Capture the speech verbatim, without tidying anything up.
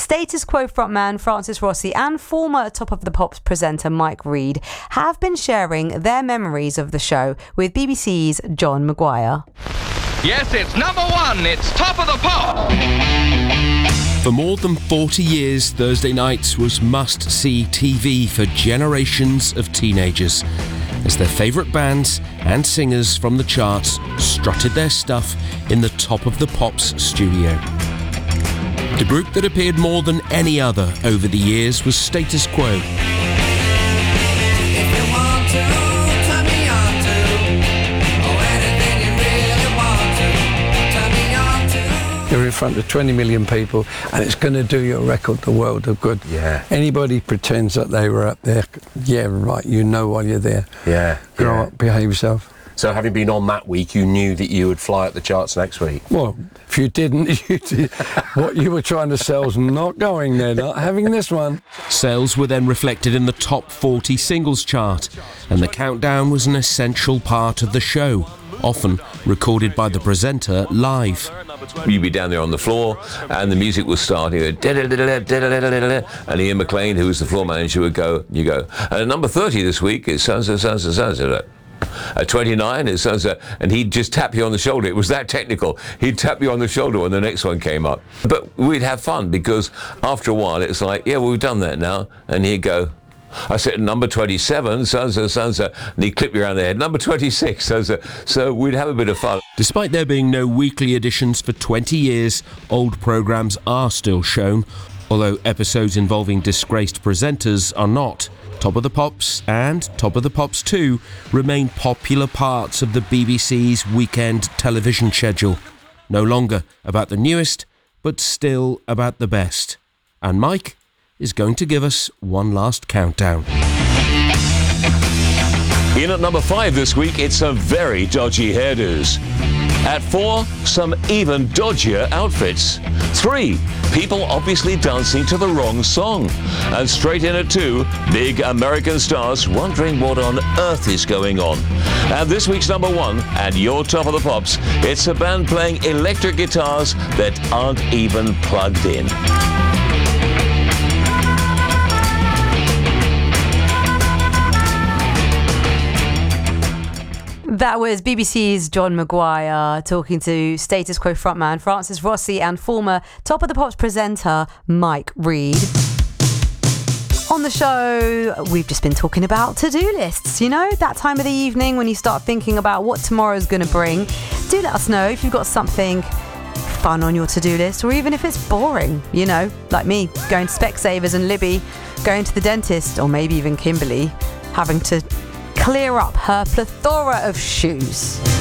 Status Quo frontman Francis Rossi and former Top of the Pops presenter Mike Reid have been sharing their memories of the show with B B C's John Maguire. Yes, it's number one. It's Top of the Pop. For more than forty years, Thursday nights was must-see T V for generations of teenagers, as their favourite bands and singers from the charts strutted their stuff in the Top of the Pops studio. The group that appeared more than any other over the years was Status Quo. You're in front of twenty million people and it's going to do your record the world of good. Yeah. Anybody pretends that they were up there, yeah, right, you know why you're there. Yeah. Grow yeah. up, behave yourself. So having been on that week, you knew that you would fly up the charts next week? Well, if you didn't, you did. What you were trying to sell's not going there, not having this one. Sales were then reflected in the top forty singles chart, and the countdown was an essential part of the show, often recorded by the presenter live. You'd be down there on the floor and the music was starting, and Ian McLean, who was the floor manager, would go, you go, and at number thirty this week is so-so, so-so, so-so. At twenty-nine is so-so, and he'd just tap you on the shoulder. It was that technical. He'd tap you on the shoulder when the next one came up. But we'd have fun because after a while it's like, yeah, well, we've done that now, and he'd go, I said number twenty-seven, so-so, so-so, and he'd clip you around the head, number twenty-six, so-so. So we'd have a bit of fun. Despite there being no weekly editions for twenty years, old programmes are still shown, although episodes involving disgraced presenters are not. Top of the Pops and Top of the Pops two remain popular parts of the B B C's weekend television schedule. No longer about the newest, but still about the best. And Mike is going to give us one last countdown. In at number five this week, it's some very dodgy hairdos. At four, some even dodgier outfits. Three, people obviously dancing to the wrong song. And straight in at two, big American stars wondering what on earth is going on. And this week's number one, and your Top of the Pops, it's a band playing electric guitars that aren't even plugged in. That was B B C's John Maguire talking to Status Quo frontman Francis Rossi and former Top of the Pops presenter Mike Reid. On the show, we've just been talking about to-do lists, you know, that time of the evening when you start thinking about what tomorrow's going to bring. Do let us know if you've got something fun on your to-do list, or even if it's boring, you know, like me, going to Specsavers and Libby, going to the dentist, or maybe even Kimberly, having to clear up her plethora of shoes.